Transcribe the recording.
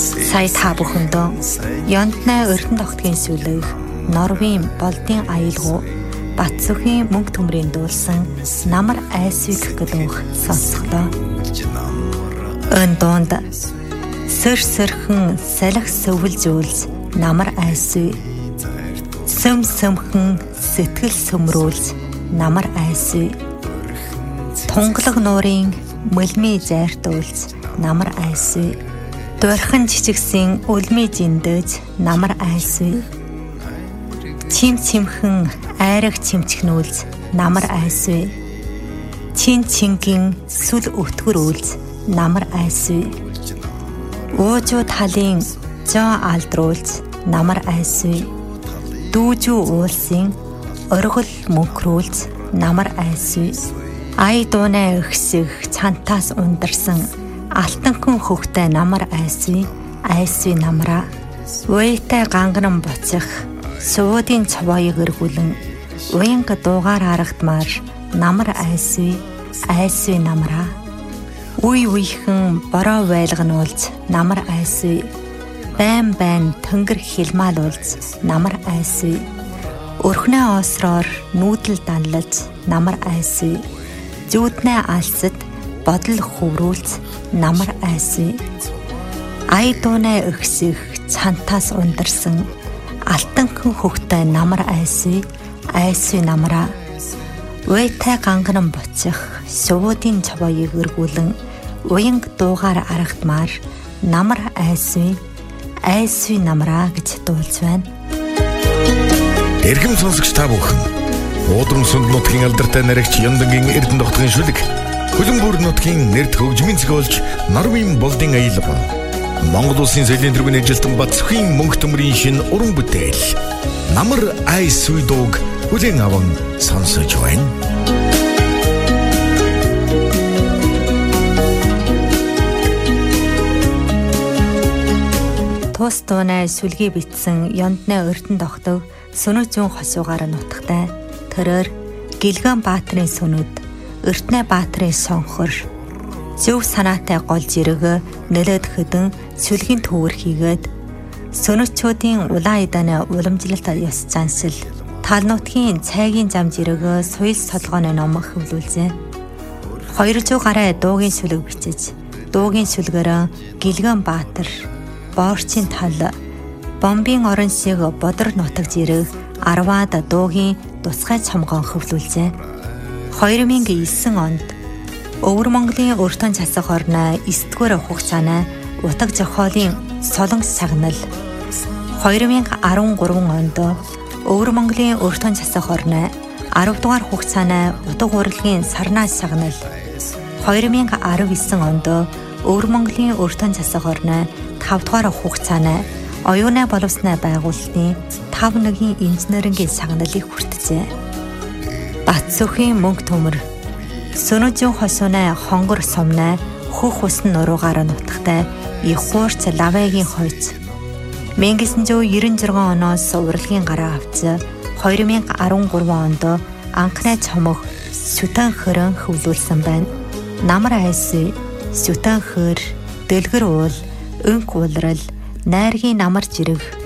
Сая та бүхэндөө Ёнднай Эрдэнэ тогтгийн сүлэг Норвийн болдын аюулгүй Батцүхийн мөнгө төмрийн дуулсан намар айсвиг гэлөөх сонсголоо. Өн донд сөрхөн салхи сөвлжүүлж намар айсвиг сөмхөн сэтгэл сөмрүүлж намар айсвиг тунгалаг нуурын мөлмий зайртуулж намар айсвиг дөрхөн жижигсэн үлмий зиндэж намар айсвиг чимхэн айраг чимчгнүүлж намар айсвиг чингэн сүл өтгөрүүлж намар айсвиг уужуу талын жоо алдруулж намар айсвиг дүүжүү уулсын оргил мөнхрүүлж намар айсвиг ай дуунай өгсөг цантаас ундарсан алтанхан хөвгтэй намар айсвиг намра уйтай гангаран боцох суудын цаваыг эргүүлэн уянга дуугаар харагдмаар намар айсвиг намра үеийнхэн бороо байлгануулж намар айсвиг байн тэнгэр хилмаалуулж намар айсвиг өрхнөө осроор нүүдэл данлаж намар айсвиг зүүднээ алсад бодол хөврүүлж намар айсвиг ай дуунай өгсөх цантаас ундарсан алтанхан хөвгтэй намар айсвиг намра уйтай гангаран боцох суудын цаваыг эргүүлэн уянг дуугаар аргадмаар намар айсвиг намраа гэж дуулж байна. Эрхэм сонсогч та бүхэн Уудран сүнд нутгийн алдартай наригч Ёндангийн Эрдэнэ тогтгийн шүлэг Хөлбөмбөр нутгийн нэрд хөгжмийн зохиолч Норвийн болдын аюулгүй Монгол улсын соёлын тэргүүний ажилтан Батцүхийн мөнгө төмрийн шинэ уран бүтээл намар айсвиг дууг хүлээн аван сонсож байна. Тус дуунай сүлгээ битсэн Ёнднай Эрдэнэ тогтог Сүнэг зүүн хосуугаар нутагтай тэрээр Гэлгэн баатрын сүнүүд Эртнэ баатрын сонхор зөв санаатай гол жирэг нэлээд хөдөн сүлгийн төвөр хийгээд сөнөчүүдийн улаан идааны уламжлалт ёс заншил тал нутгийн цайгийн зам жирэг соёл солгооны ном хөвлүүлжээ. 200 гаруй дуугийн сүлэг бичиж дуугийн сүлгээр Гэлгэн баатар Боорчийн тал бомбын орон шиг бодөр нутаг жирэг 10-аад дуугийн тусгай цомгоон хөвлүүлжээ. 2009 онд Өвөр Монголын өртөн засах орны 9-р хугацааны утга зохиолын солонгос сагнал 2013 онд Өвөр Монголын өртөн засах орны 10-р хугацааны утга урлагийн сарнаас сагнал 2019 онд Өвөр Монголын өртөн засах орны 5-р хугацааны оюуны боловсны байгуулалтын 5-1 инженерингийн сагналыг хүртжээ. Батцүхийн мөнгө төмөр Сүнэг зүүн хосууны хонгор сумнай хөх усан нуруугаар нутагтай их хуурц лавагийн хойц 1996 оноос урлагийн гараа авч 2013 онд анхны цомог Сүтэн хөрөн хөвлүүлсэн байна. Намар айсвиг, Сүтэн хөр, дэлгэр уул, өнг улрал, найргийн намар жирэг